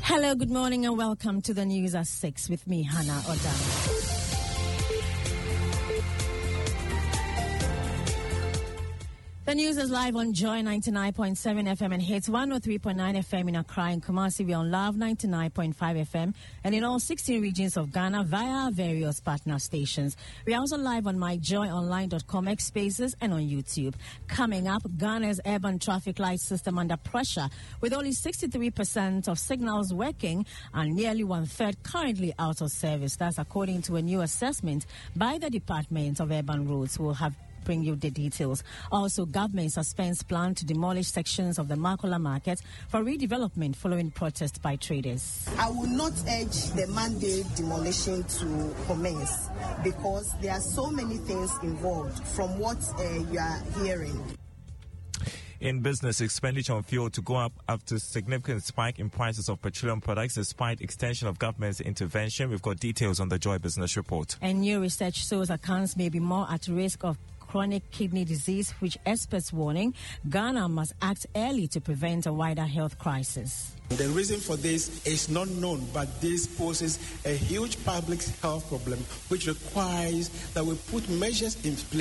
Hello, good morning and welcome to the news at 6 with me, Hannah Odam. The news is live on Joy 99.7 FM and hits 103.9 FM in Accra and Kumasi. We're on Love 99.5 FM and in all 16 regions of Ghana via our various partner stations. We're also live on myjoyonline.com, X Spaces and on YouTube. Coming up, Ghana's urban traffic light system under pressure with only 63% of signals working and nearly one-third currently out of service. That's according to a new assessment by the Department of Urban Roads. We'll have bring you the details. Also, government suspends plan to demolish sections of the Makola market for redevelopment following protests by traders. I will not urge the mandate demolition to commence because there are so many things involved from what you are hearing. In business, expenditure on fuel to go up after significant spike in prices of petroleum products despite extension of government's intervention. We've got details on the Joy Business Report. And new research shows accounts may be more at risk of chronic kidney disease, which experts warning Ghana must act early to prevent a wider health crisis. The reason for this is not known, but this poses a huge public health problem, which requires that we put measures in place